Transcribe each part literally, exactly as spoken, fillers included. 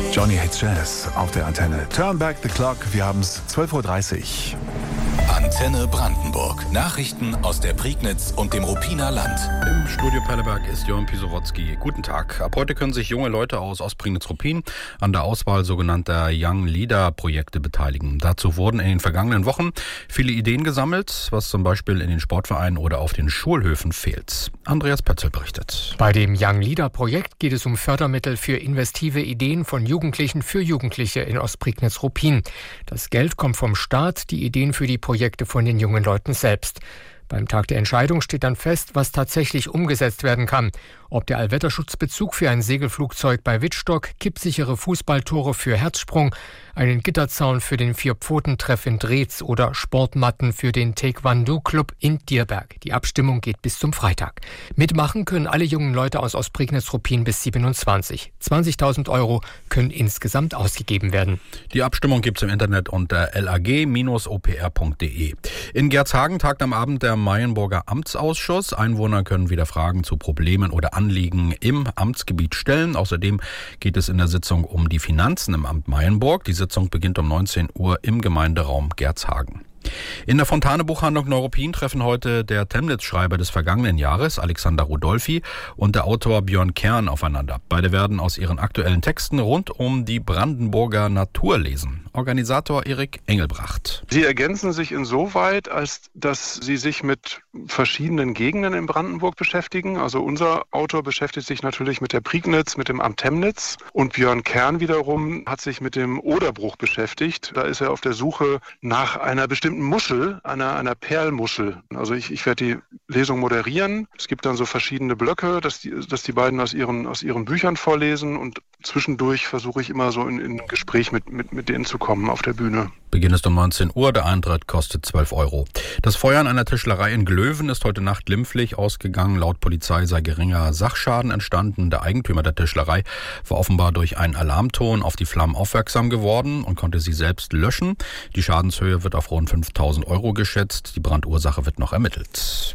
Johnny Hates Jazz auf der Antenne. Turn back the clock. Wir haben es zwölf Uhr dreißig. Antenne Brandenburg. Nachrichten aus der Prignitz und dem Ruppiner Land. Im Studio Perleberg ist Jörn Pisowotzki. Guten Tag. Ab heute können sich junge Leute aus Ostprignitz-Ruppin an der Auswahl sogenannter Young Leader Projekte beteiligen. Dazu wurden in den vergangenen Wochen viele Ideen gesammelt, was zum Beispiel in den Sportvereinen oder auf den Schulhöfen fehlt. Andreas Pötzl berichtet. Bei dem Young Leader Projekt geht es um Fördermittel für investive Ideen von Jugendlichen für Jugendliche in Ostprignitz-Ruppin. Das Geld kommt vom Staat, die Ideen für die Projekte von den jungen Leuten selbst. Beim Tag der Entscheidung steht dann fest, was tatsächlich umgesetzt werden kann. Ob der Allwetterschutzbezug für ein Segelflugzeug bei Wittstock, kippsichere Fußballtore für Herzsprung, einen Gitterzaun für den Vier-Pfoten-Treff in Dreetz oder Sportmatten für den Taekwondo-Club in Dierberg. Die Abstimmung geht bis zum Freitag. Mitmachen können alle jungen Leute aus Ostprignitz-Ruppin bis siebenundzwanzig. zwanzigtausend Euro können insgesamt ausgegeben werden. Die Abstimmung gibt es im Internet unter lag Bindestrich o p r punkt d e. In Gerzhagen tagt am Abend der Meyenburger Amtsausschuss. Einwohner können wieder Fragen zu Problemen oder Anliegen im Amtsgebiet stellen. Außerdem geht es in der Sitzung um die Finanzen im Amt Meyenburg. Die Sitzung beginnt um neunzehn Uhr im Gemeinderaum Gerzhagen. In der Fontane-Buchhandlung Neuruppin treffen heute der Temnitz-Schreiber des vergangenen Jahres, Alexander Rudolphi, und der Autor Björn Kern aufeinander. Beide werden aus ihren aktuellen Texten rund um die Brandenburger Natur lesen. Organisator Erik Engelbracht. Sie ergänzen sich insoweit, als dass sie sich mit verschiedenen Gegenden in Brandenburg beschäftigen. Also unser Autor beschäftigt sich natürlich mit der Prignitz, mit dem Amt Temnitz, und Björn Kern wiederum hat sich mit dem Oderbruch beschäftigt. Da ist er auf der Suche nach einer bestimmten Muschel, einer, einer Perlmuschel. Also ich, ich werde die Lesung moderieren. Es gibt dann so verschiedene Blöcke, dass die, dass die beiden aus ihren, aus ihren Büchern vorlesen, und zwischendurch versuche ich immer so in, in ein Gespräch mit, mit, mit denen zu kommen auf der Bühne. Beginn ist um neunzehn Uhr, der Eintritt kostet zwölf Euro. Das Feuer an einer Tischlerei in Glöwen ist heute Nacht glimpflich ausgegangen. Laut Polizei sei geringer Sachschaden entstanden. Der Eigentümer der Tischlerei war offenbar durch einen Alarmton auf die Flammen aufmerksam geworden und konnte sie selbst löschen. Die Schadenshöhe wird auf rund fünftausend Euro geschätzt. Die Brandursache wird noch ermittelt.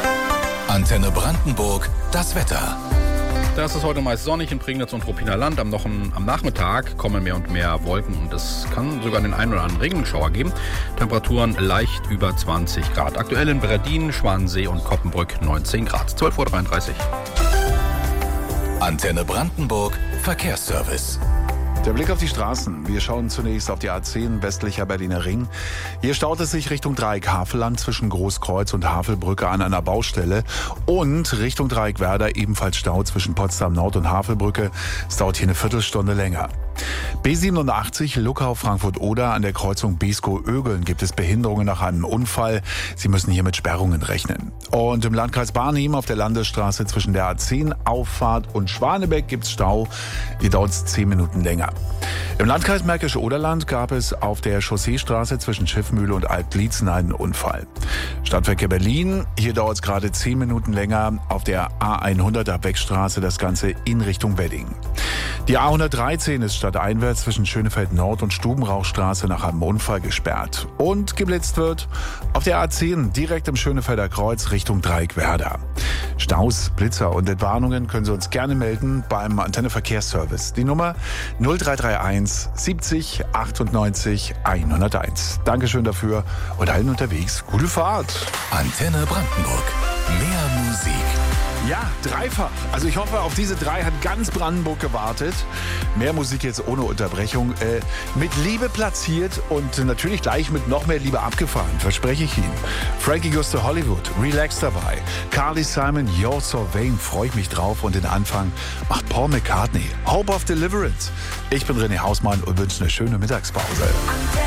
Antenne Brandenburg, das Wetter. Da ist es heute meist sonnig in Prignitz und Ruppiner Land. Am, noch am Nachmittag kommen mehr und mehr Wolken und es kann sogar den einen oder anderen Regenschauer geben. Temperaturen leicht über zwanzig Grad. Aktuell in Bredin, Schwanensee und Koppenbrück neunzehn Grad. zwölf Uhr dreiunddreißig. Antenne Brandenburg, Verkehrsservice. Der Blick auf die Straßen. Wir schauen zunächst auf die A zehn, westlicher Berliner Ring. Hier staut es sich Richtung Dreieck Havelland zwischen Großkreuz und Havelbrücke an einer Baustelle. Und Richtung Dreieck Werder ebenfalls Stau zwischen Potsdam Nord und Havelbrücke. Es dauert hier eine Viertelstunde länger. B siebenundachtzig, Luckau Frankfurt-Oder an der Kreuzung Beeskow-Ögeln gibt es Behinderungen nach einem Unfall. Sie müssen hier mit Sperrungen rechnen. Und im Landkreis Barnim auf der Landesstraße zwischen der A zehn Auffahrt und Schwanebeck gibt es Stau. Hier dauert es zehn Minuten länger. Im Landkreis Märkisch-Oderland gab es auf der Chausseestraße zwischen Schiffmühle und Altlietzen einen Unfall. Stadtverkehr Berlin, hier dauert es gerade zehn Minuten länger. Auf der A hundert ab Beckstraße das Ganze in Richtung Wedding. Die A hundertdreizehn ist stadteinwärts zwischen Schönefeld Nord und Stubenrauchstraße nach einem Unfall gesperrt. Und geblitzt wird auf der A zehn direkt im Schönefelder Kreuz Richtung Dreieck Werder. Staus, Blitzer und Entwarnungen können Sie uns gerne melden beim Antenne Verkehrsservice. Die Nummer null drei drei eins siebzig achtundneunzig hunderteins. Dankeschön dafür und allen unterwegs gute Fahrt. Antenne Brandenburg. Mehr Musik. Ja, dreifach. Also ich hoffe, auf diese drei hat ganz Brandenburg gewartet. Mehr Musik jetzt ohne Unterbrechung. Äh, mit Liebe platziert und natürlich gleich mit noch mehr Liebe abgefahren, verspreche ich Ihnen. Frankie Goes to Hollywood, Relax dabei. Carly Simon, You're So Vain, freue ich mich drauf. Und den Anfang macht Paul McCartney, Hope of Deliverance. Ich bin René Hausmann und wünsche eine schöne Mittagspause.